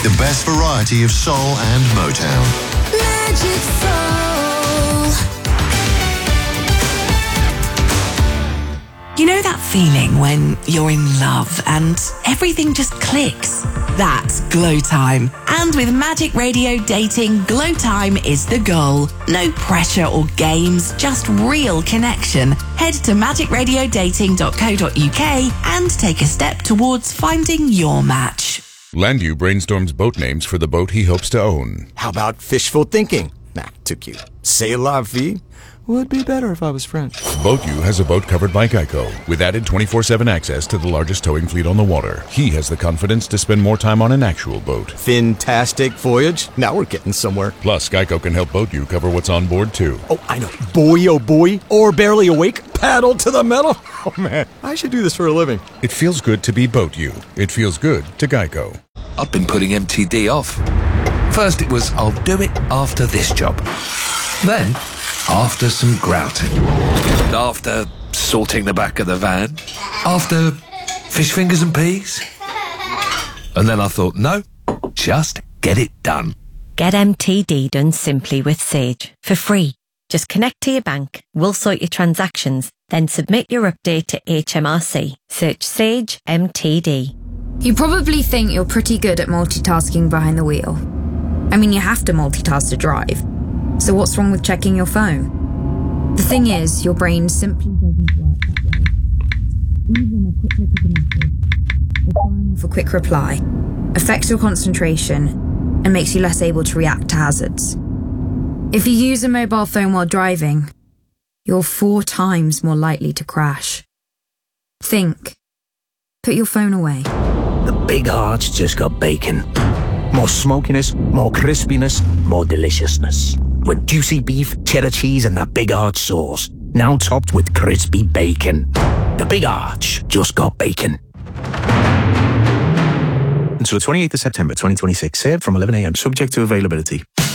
The best variety of soul and Motown. Magic Soul. You know that feeling when you're in love and everything just clicks? That's Glow Time. And with Magic Radio Dating, Glow Time is the goal. No pressure or games, just real connection. Head to magicradiodating.co.uk and take a step towards finding your match. Landu brainstorms boat names for the boat he hopes to own. How about fishful thinking? Nah, too cute. C'est la vie? Would be better if I was French. BoatU has a boat covered by Geico, with added 24/7 access to the largest towing fleet on the water. He has the confidence to spend more time on an actual boat. Fantastic voyage. Now we're getting somewhere. Plus, Geico can help BoatU cover what's on board, too. Oh, I know. Boy, oh boy. Or barely awake. Paddle to the metal. Oh, man. I should do this for a living. It feels good to be BoatU. It feels good to Geico. I've been putting MTD off. First it was, I'll do it after this job. Then, after some grouting. After sorting the back of the van. After fish fingers and peas. And then I thought, no, just get it done. Get MTD done simply with Sage for free. Just connect to your bank, we'll sort your transactions, then submit your update to HMRC. Search Sage MTD. You probably think you're pretty good at multitasking behind the wheel. I mean, you have to multitask to drive. So what's wrong with checking your phone? The thing is, your brain simply doesn't work that way. Even a quick look at the message, or firing off a quick reply, affects your concentration and makes you less able to react to hazards. If you use a mobile phone while driving, you're 4 times more likely to crash. Think. Put your phone away. The Big Arch just got bacon. More smokiness, more crispiness, more deliciousness. With juicy beef, cheddar cheese, and the Big Arch sauce. Now topped with crispy bacon. The Big Arch just got bacon. Until the 28th of September 2026. Served from 11 a.m. Subject to availability.